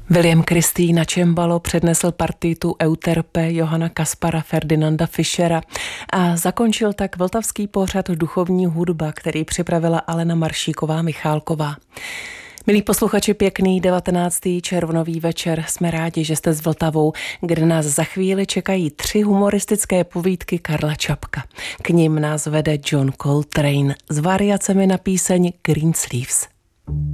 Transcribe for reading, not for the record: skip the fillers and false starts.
William Christie na cembalo přednesl partitu Euterpe Johanna Kaspara Ferdinanda Fischera a zakončil tak vltavský pořad Duchovní hudba, který připravila Alena Maršíková-Michálková. Milí posluchači, pěkný 19. červnový večer. Jsme rádi, že jste s Vltavou, kde nás za chvíli čekají 3 humoristické povídky Karla Čapka. K nim nás vede John Coltrane s variacemi na píseň Greensleeves.